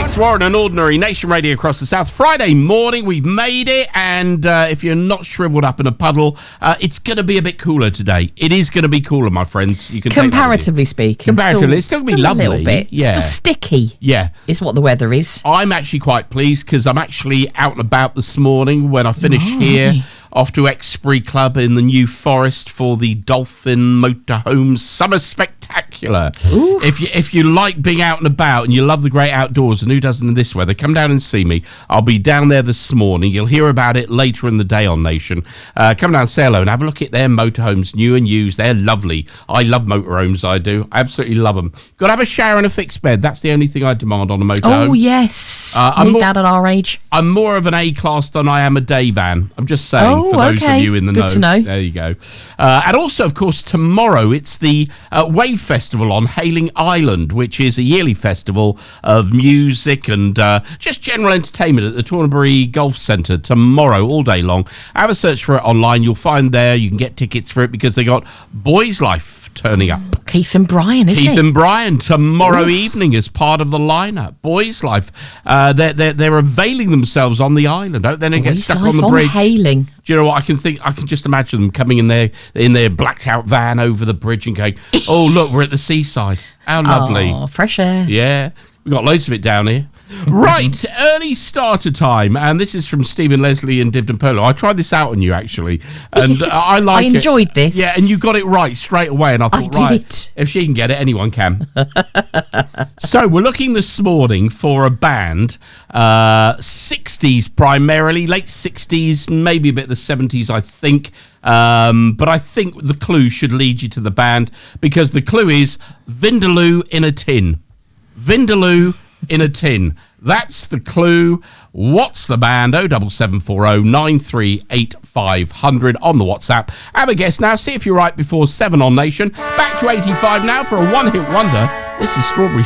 Alex Warren and Ordinary Nation Radio across the South. Friday morning, we've made it, and if you're not shriveled up in a puddle, it's going to be a bit cooler today. It is going to be cooler, my friends. You can comparatively speaking. Comparatively, it's still going to be lovely. A little bit. Yeah. Still sticky. Yeah. Is what the weather is. I'm actually quite pleased because I'm actually out and about this morning when I finish here. Off to Exbury Club in the New Forest for the Dolphin Motorhomes Summer Spectacular. Ooh. If you like being out and about and you love the great outdoors, and who doesn't in this weather, come down and see me. I'll be down there this morning. You'll hear about it later in the day on Nation. Come down and say hello and have a look at their motorhomes, new and used. They're lovely. I love motorhomes, I do. I absolutely love them. Got to have a shower and a fixed bed. That's the only thing I demand on a motorhome. Oh, yes. I'm that at our age. I'm more of an A-class than I am a day van. I'm just saying. For those of you in the know. Good to know. There you go. And also, of course, tomorrow it's the Wave Festival on Hayling Island, which is a yearly festival of music and just general entertainment at the Tornabury Golf Centre tomorrow, all day long. Have a search for it online. You'll find there you can get tickets for it because they got Boys Life turning up. Keith and Brian, isn't it? Keith and Brian tomorrow evening as part of the lineup. Boys Life. They're availing themselves on the island. Don't they get stuck on the bridge? Hayling. Do you know what I can just imagine them coming in their blacked out van over the bridge and going, "Oh look, we're at the seaside. How lovely! Oh, fresh air." Yeah, we've got loads of it down here. Right, early starter time, and this is from Stephen Leslie and Dibden Polo. I tried this out on you actually, and yes, I like it. I enjoyed this. Yeah, and you got it right straight away, and I thought, right, if she can get it, anyone can. So we're looking this morning for a band, 60s primarily, late 60s, maybe a bit of the 70s, I think. But I think the clue should lead you to the band because the clue is Vindaloo in a tin. Vindaloo in a tin. That's the clue. What's the band? 07740 938 500 on the WhatsApp. Have a guess now. See if you're right before 7 on Nation. Back to 85 now for a one-hit wonder. This is Strawberry